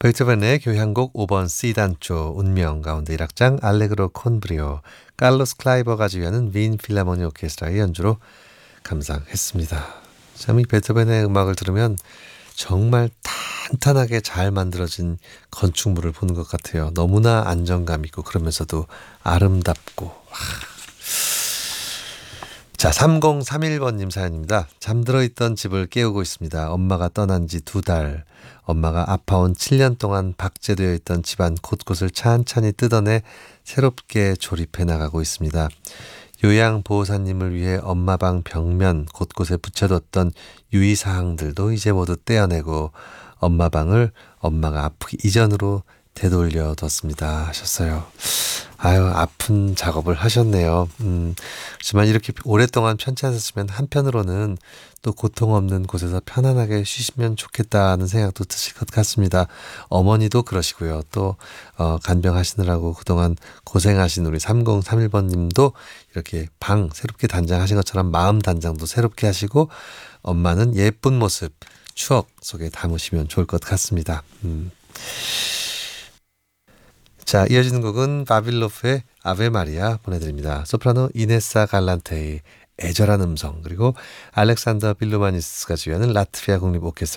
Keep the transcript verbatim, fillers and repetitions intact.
베토벤의 교향곡 오 번 C단조 운명 가운데 일 악장 알레그로 콘 브리오 칼로스 클라이버가 지휘하는 윈 필하모니 오케스트라의 연주로 감상했습니다. 참 이 베토벤의 음악을 들으면 정말 탄탄하게 잘 만들어진 건축물을 보는 것 같아요. 너무나 안정감 있고 그러면서도 아름답고. 와. 자, 삼공삼일 번님 사연입니다. 잠들어 있던 집을 깨우고 있습니다. 엄마가 떠난 지 두 달. 엄마가 아파온 칠 년 동안 박제되어 있던 집안 곳곳을 찬찬히 뜯어내 새롭게 조립해 나가고 있습니다. 요양보호사님을 위해 엄마 방 벽면 곳곳에 붙여뒀던 유의사항들도 이제 모두 떼어내고 엄마 방을 엄마가 아프기 이전으로 되돌려 뒀습니다 하셨어요. 아유, 아픈 작업을 하셨네요. 음, 하지만 이렇게 오랫동안 편찮으셨으면 한편으로는 또 고통 없는 곳에서 편안하게 쉬시면 좋겠다는 생각도 드실 것 같습니다. 어머니도 그러시고요. 또 어, 간병하시느라고 그동안 고생하신 우리 삼공삼일 번님도 이렇게 방 새롭게 단장하신 것처럼 마음 단장도 새롭게 하시고 엄마는 예쁜 모습, 추억 속에 담으시면 좋을 것 같습니다. 음. 자, 이어지는 곡은 바빌로프의 아베 마리아 보내드립니다. 소프라노 이네사 갈란테의 애절한 음성, 그리고 알렉산더 빌루마니스가 지휘하는 라트비아 국립 오케스트라